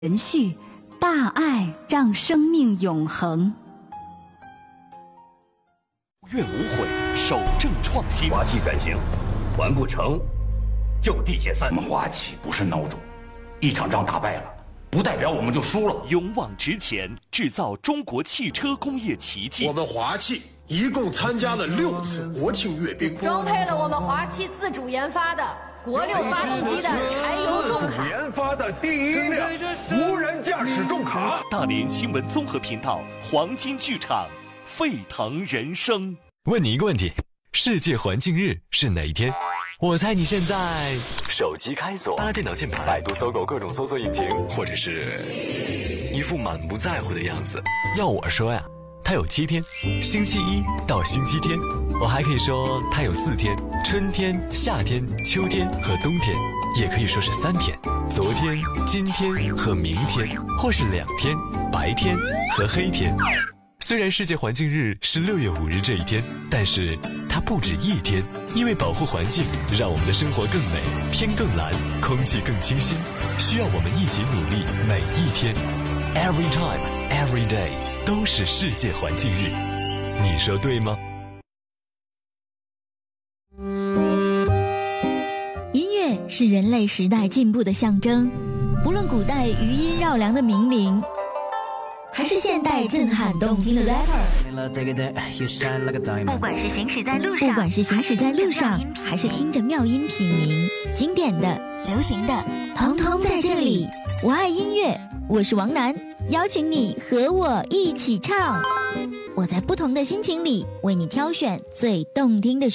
延续，大爱让生命永恒。 愿无悔，守正创新。 华企转型完不成，就地解散。 我们华企不是孬种，一场仗打败了，不代表我们就输了。 勇往直前，制造中国汽车工业奇迹。 我们华企一共参加了6次国庆阅兵， 装配了我们华企自主研发的国6发动机的柴油重卡， 研发的第1辆无人驾驶重卡。 大连新闻综合频道黄金剧场，沸腾人生。 问你一个问题，世界环境日是哪一天？我猜你现在手机开锁，扒拉电脑键盘，百度搜狗各种搜索引擎，或者是一副满不在乎的样子。要我说呀，它有7天，星期一到星期天。我还可以说它有4天，春天、夏天、秋天和冬天，也可以说是3天，昨天、今天和明天，或是2天，白天和黑天。虽然世界环境日是6月5日这一天，但是它不止1天，因为保护环境，让我们的生活更美，天更蓝，空气更清新，需要我们一起努力，每一天 ，every time, every day 都是世界环境日，你说对吗？ 音乐是人类时代进步的象征，不论古代余音绕梁的名伶，还是现代震撼动听的 rapper， 不管是行驶在路上，还是听着妙音品茗，经典的、流行的，统统在这里。我爱音乐，我是王楠，邀请你和我一起唱。我在不同的心情里为你挑选最动听的